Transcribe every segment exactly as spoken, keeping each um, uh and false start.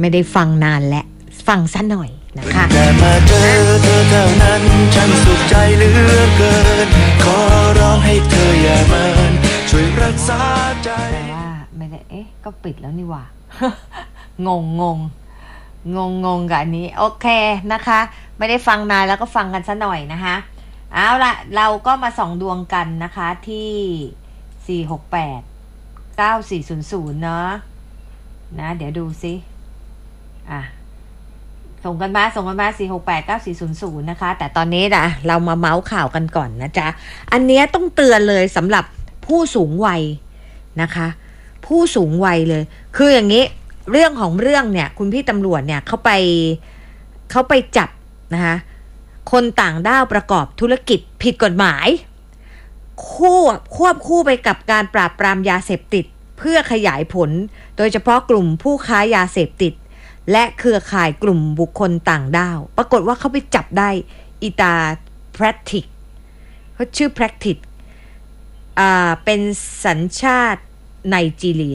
ไม่ได้ฟังนานและฟังซะหน่อยนะคะแต่มาเจอเธอเท่านั้นฉันสุขใจเหลือเกินขอร้องให้เธออย่าเมินช่วยรักษาใจแต่ว่าไม่ได้เอ๊ะก็ปิดแล้วนี่หว่า งงงงงงงงกับอันนี้โอเคนะคะไม่ได้ฟังนานแล้วก็ฟังกันซะหน่อยนะคะเอาละเราก็มาส่องดวงกันนะคะที่สี่หกแปด เก้าสี่ศูนย์ศูนย์เนาะนะเดี๋ยวดูซิอ่ะส่งกันมาส่งกันมาสี่หกแปด เก้าสี่ศูนย์ศูนย์นะคะแต่ตอนนี้นะเรามาเมาส์ข่าวกันก่อนนะจ๊ะอันนี้ต้องเตือนเลยสำหรับผู้สูงวัยนะคะผู้สูงวัยเลยคืออย่างนี้เรื่องของเรื่องเนี่ยคุณพี่ตำรวจเนี่ยเขาไปเขาไปจับนะคะคนต่างด้าวประกอบธุรกิจผิดกฎหมายคู่ควบคู่ไปกับการปราบปรามยาเสพติดเพื่อขยายผลโดยเฉพาะกลุ่มผู้ค้ายาเสพติดและเครือข่ายกลุ่มบุคคลต่างด้าวปรากฏว่าเขาไปจับได้อิตาแพรติกเขาชื่อแพรติกอ่าเป็นสัญชาติไนจีเรีย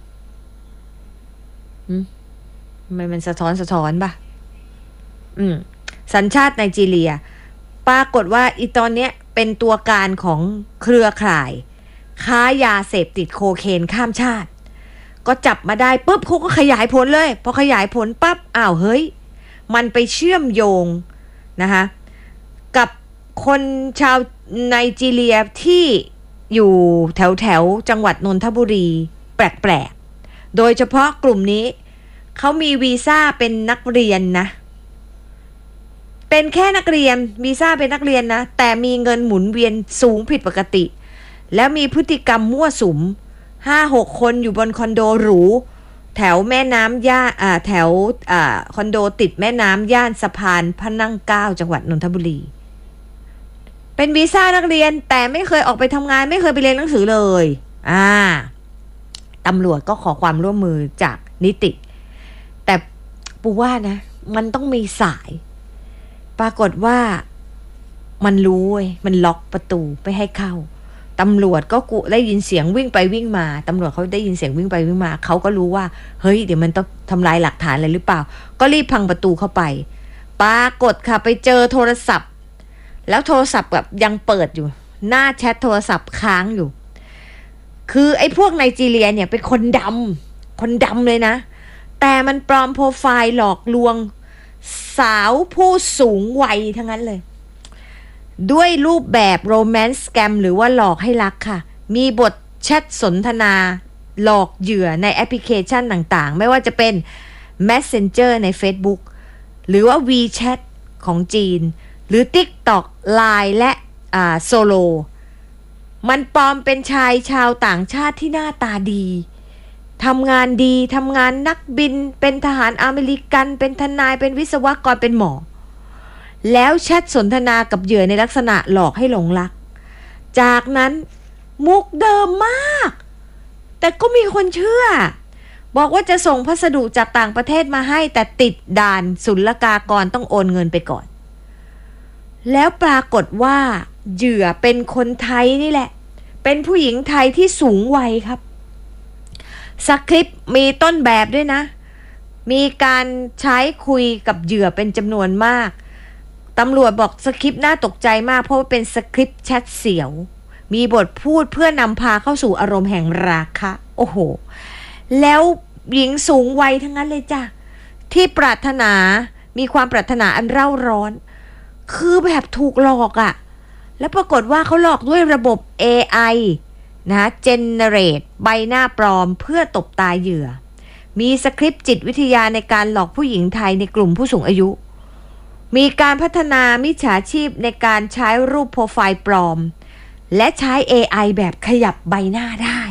อืมทำไมมันสะท้อนสะท้อนป่ะอืมสัญชาติไนจีเรียปรากฏว่าอีตอนเนี้ยเป็นตัวการของเครือข่ายค้ายาเสพติดโคเคนข้ามชาติก็จับมาได้ปุ๊บเขาก็ขยายผลเลยพอขยายผลปั๊บอ้าวเฮ้ยมันไปเชื่อมโยงนะคะกับคนชาวไนจีเรียที่อยู่แถวแถวจังหวัดนนทบุรีแปลกๆโดยเฉพาะกลุ่มนี้เขามีวีซ่าเป็นนักเรียนนะเป็นแค่นักเรียนวีซ่าเป็นนักเรียนนะแต่มีเงินหมุนเวียนสูงผิดปกติแล้วมีพฤติกรรมมั่วสุม ห้าหก คนอยู่บนคอนโดหรูแถวแม่น้ำย่าอ่าแถวอ่าคอนโดติดแม่น้ำย่านสะพานพระนั่งเกล้าจังหวัดนนทบุรีเป็นวีซ่านักเรียนแต่ไม่เคยออกไปทำงานไม่เคยไปเรียนหนังสือเลยอ่าตำรวจก็ขอความร่วมมือจากนิติแต่ปูว่านะมันต้องมีสายปรากฏว่ามันรู้เว้ยมันล็อกประตูไม่ให้เข้าตำรวจก็กูได้ยินเสียงวิ่งไปวิ่งมาตำรวจเขาได้ยินเสียงวิ่งไปวิ่งมาเขาก็รู้ว่าเฮ้ยเดี๋ยวมันต้องทำลายหลักฐานอะไรหรือเปล่าก็รีบพังประตูเข้าไปปรากฏค่ะไปเจอโทรศัพท์แล้วโทรศัพท์แบบยังเปิดอยู่หน้าแชทโทรศัพท์ค้างอยู่คือไอ้พวกไนจีเรียเนี่ยเป็นคนดำคนดำเลยนะแต่มันปลอมโปรไฟล์หลอกลวงสาวผู้สูงวัยทั้งนั้นเลยด้วยรูปแบบโรแมนต์สแกมหรือว่าหลอกให้รักค่ะมีบทแชทสนทนาหลอกเหยื่อในแอปพลิเคชันต่างๆไม่ว่าจะเป็น Messenger ใน Facebook หรือว่า WeChat ของจีนหรือ TikTok ไลน์ และอ่า Solo มันปลอมเป็นชายชาวต่างชาติที่หน้าตาดีทำงานดีทำงานนักบินเป็นทหารอเมริกันเป็นทนายเป็นวิศวกรเป็นหมอแล้วแชทสนทนากับเหยื่อในลักษณะหลอกให้หลงรักจากนั้นมุกเดิมมากแต่ก็มีคนเชื่อบอกว่าจะส่งพัสดุจากต่างประเทศมาให้แต่ติดด่านศุลกากรต้องโอนเงินไปก่อนแล้วปรากฏว่าเหยื่อเป็นคนไทยนี่แหละเป็นผู้หญิงไทยที่สูงวัยครับสคริปต์มีต้นแบบด้วยนะมีการใช้คุยกับเหยื่อเป็นจำนวนมากตำรวจบอกสคริปต์น่าตกใจมากเพราะว่าเป็นสคริปต์แชทเสียวมีบทพูดเพื่อนำพาเข้าสู่อารมณ์แห่งราคะโอ้โหแล้วหญิงสูงวัยทั้งนั้นเลยจ้ะที่ปรารถนามีความปรารถนาอันเร่าร้อนคือแบบถูกหลอกอ่ะแล้วปรากฏว่าเขาหลอกด้วยระบบ เอ ไอ นะเจเนเรตใบหน้าปลอมเพื่อตบตาเหยื่อมีสคริปต์จิตวิทยาในการหลอกผู้หญิงไทยในกลุ่มผู้สูงอายุมีการพัฒนามิจฉาชีพในการใช้รูปโปรไฟล์ปลอมและใช้ เอ ไอ แบบขยับใบหน้าได้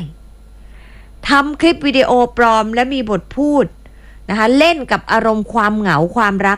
ทำคลิปวิดีโอปลอมและมีบทพูดนะคะเล่นกับอารมณ์ความเหงาความรัก